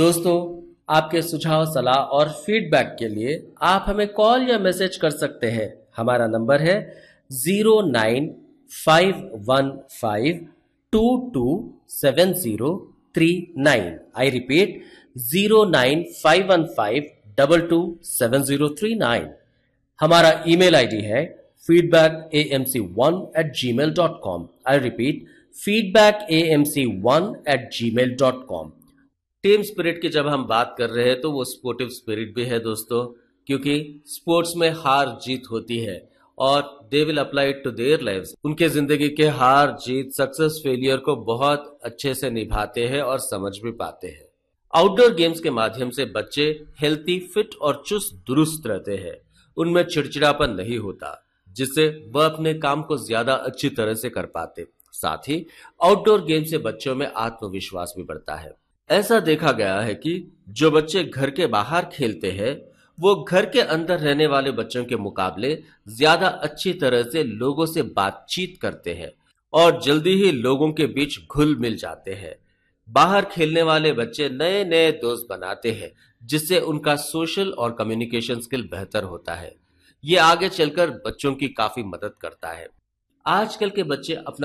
दोस्तों, आपके सुझाव, सलाह और फीडबैक के लिए आप हमें कॉल या मैसेज कर सकते हैं। हमारा नंबर है 09515227039। I repeat 09515227039। हमारा ईमेल आईडी है feedbackAMC1@gmail.com। I repeat feedbackAMC1@gmail.com। Team spirit की जब हम बात कर रहे हैं तो वो स्पोर्टिव स्पिरिट भी है दोस्तों, क्योंकि स्पोर्ट्स में हार जीत होती है और they will apply it to their lives. उनके जिंदगी के हार जीत, सक्सेस, फेलियर को बहुत अच्छे से निभाते हैं और समझ भी पाते हैं। आउटडोर गेम्स के माध्यम से बच्चे हेल्थी, फिट और चुस्त दुरुस्त रहते हैं। उनमें चिड़चिड़ापन नहीं होता, जिससे वह अपने काम को ज्यादा अच्छी तरह से कर पाते। साथ ही आउटडोर गेम से बच्चों में आत्मविश्वास भी बढ़ता है। ऐसा देखा गया है कि जो बच्चे घर के बाहर खेलते हैं वो घर के अंदर रहने वाले बच्चों के मुकाबले ज्यादा अच्छी तरह से लोगों से बातचीत करते हैं और जल्दी ही लोगों के बीच घुल मिल जाते हैं। बाहर खेलने वाले बच्चे नए नए दोस्त बनाते हैं, जिससे उनका सोशल और कम्युनिकेशन स्किल बेहतर होता है। ये आगे चलकर बच्चों की काफी मदद करता है। आजकल के बच्चे अपना